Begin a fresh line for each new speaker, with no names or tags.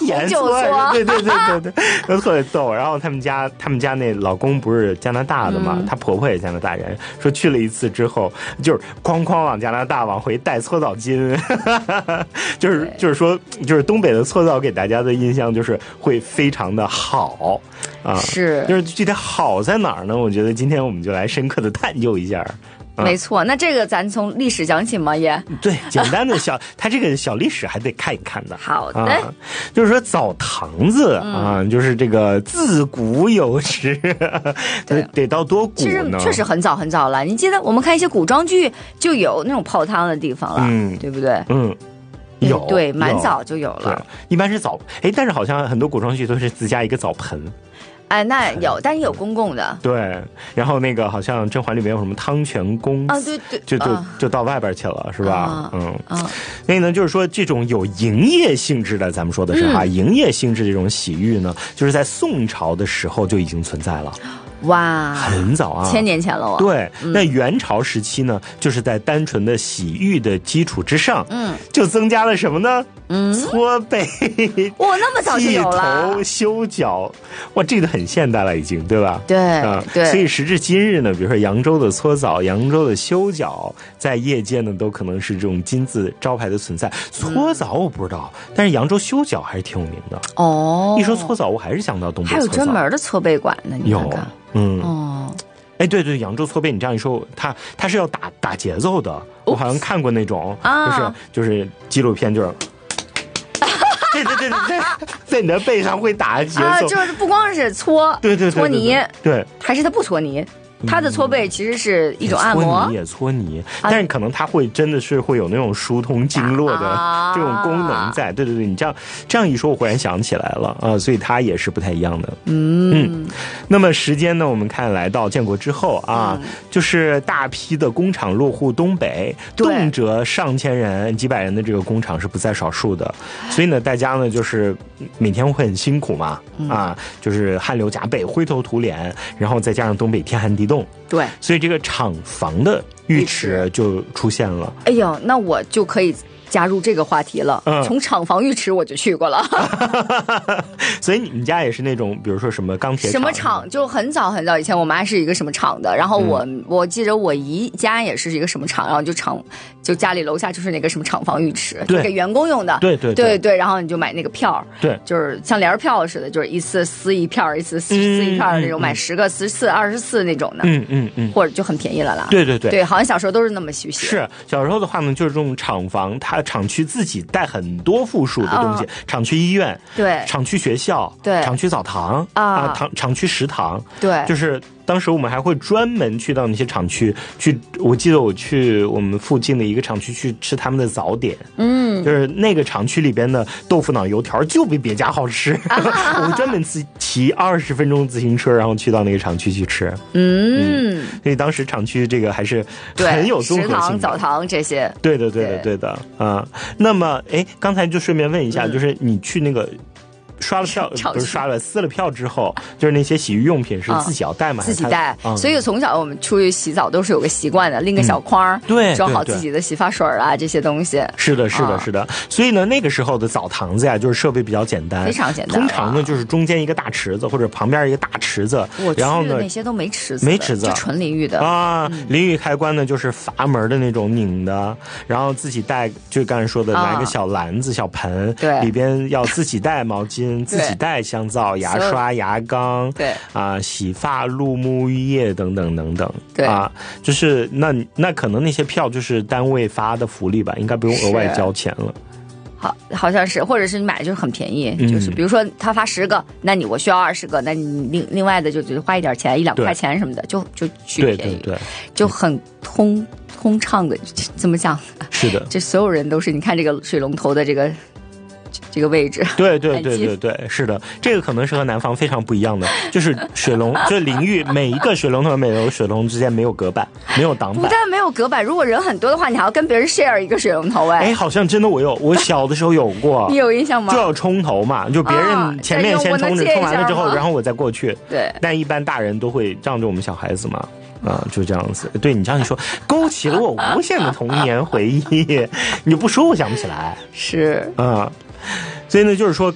盐搓，对，都特别逗。然后他们家那老公不是加拿大的嘛，她婆婆也加拿大人，说去了一次之后，就是哐哐往加拿大往回带搓澡巾，就是说，就是东北的搓澡给大家的印象就是会非常的好啊，
是，
就是具体好在哪儿呢？我觉得今天我们就来深刻的探究一下。
没错，那这个咱从历史讲起吗？也
对，简单的它这个小历史还得看一看的。
好的，
就是说澡堂子啊，就是这个自古有之，得到多古呢？
其实确实很早很早了。你记得我们看一些古装剧就有那种泡汤的地方了，对不对？有，对，蛮早就有了。
一般是澡，但是好像很多古装剧都是自家一个澡盆。
哎，那有，但也有公共的。
对，然后那个好像甄嬛里面有什么汤泉宫
啊，对，
就到外边去了，是吧？所以呢，就是说这种有营业性质的，咱们说的是营业性质这种洗浴呢，就是在宋朝的时候就已经存在了。
哇，
很早啊
，1000年前了哦。
对，那元朝时期呢，就是在单纯的洗浴的基础之上，就增加了什么呢？搓背，
哇，那么早就有了。
剃头、修脚，哇，这个很现代了，已经，对吧？
对，对。
所以时至今日呢，比如说扬州的搓澡、扬州的修脚，在业界呢都可能是这种金字招牌的存在。搓澡我不知道，但是扬州修脚还是挺有名的。
哦，
一说搓澡，我还是想到东北搓澡。
还有专门的搓背馆呢，你看看。
对，扬州搓背，你这样一说，他是要打节奏的，我好像看过那种，就是纪录片，就是。对，在你的背上会打节奏
就是不光是搓，
对，
搓泥，
对，
还是他不搓泥。它的搓背其实是一种按摩，
也搓泥，但是可能它会真的是会有那种疏通经络的这种功能在。对，你这样一说，我忽然想起来了啊，所以它也是不太一样的。那么时间呢，我们看来到建国之后啊，就是大批的工厂落户东北，动辄上千人、几百人的这个工厂是不在少数的，所以呢，大家呢就是每天会很辛苦嘛，就是汗流浃背、灰头土脸，然后再加上东北天寒地冻，对，所以这个厂房的浴池就出现了。
哎呦，那我就可以加入这个话题了。从厂房浴池我就去过了。
所以你们家也是那种，比如说什么钢铁厂？
什么厂？就很早很早以前，我妈是一个什么厂的，然后我记得我姨家也是一个什么厂，然后就家里楼下就是那个什么厂房浴池，就给员工用的。对，然后你就买那个票，对，就是像联票似的，就是一次撕一票，一次撕一票的那种，买10个14、24那种的。或者就很便宜了啦。对，好像小时候都是那么学习。
是小时候的话呢，就是这种厂房，它厂区自己带很多附属的东西，厂区医院，对，厂区学校，对，厂区澡堂厂区食堂，对，就是当时我们还会专门去到那些厂区去。我记得我去我们附近的一个厂区去吃他们的早点，就是那个厂区里边的豆腐脑油条就比别家好吃。我们专门骑20分钟自行车，然后去到那个厂区去吃。所以当时厂区这个还是很有综合性的，
食堂、澡堂这些。
对的啊。那么刚才就顺便问一下，就是你去那个刷了票，不是刷了撕了票之后，就是那些洗浴用品是自己要带吗？
自己带。所以从小我们出去洗澡都是有个习惯的，拎个小筐，对，装好自己的洗发水啊这些东西。是的。
所以呢，那个时候的澡堂子呀，就是设备比较简单，
非常简单。
通常呢，就是中间一个大池子或者旁边一个大池子，然后呢
那些都没池子，就纯淋浴的
啊。淋浴开关呢就是阀门的那种拧的，然后自己带，就刚才说的拿一个小篮子、小盆，对，里边要自己带毛巾。自己带香皂、牙刷、牙缸，对洗发露、沐浴液等等，对就是那可能那些票就是单位发的福利吧，应该不用额外交钱了。
好像是，或者是你买的就是很便宜，就是比如说他发10个，那我需要20个，那你另外的就花一点钱1-2块钱什么的，就巨便宜，对，就很通畅的，怎么讲？是的，这所有人都是，你看这个水龙头的这个位置，对，是的，这个可能是和南方非常不一样的，就是水龙，就是淋浴，每一个水龙头每个水龙头之间没有隔板，没有挡板。 不但没有隔板，如果人很多的话，你还要跟别人 share 一个水龙头。
好像真的我小的时候有过。
你有印象吗？
就要冲头嘛，就别人前面先冲着，冲完了之后，然后我再过去。对，但一般大人都会让着我们小孩子嘛。就这样子。对，你这样一说，勾起了我无限的童年回忆。你不说我想不起来。是所以呢，就是说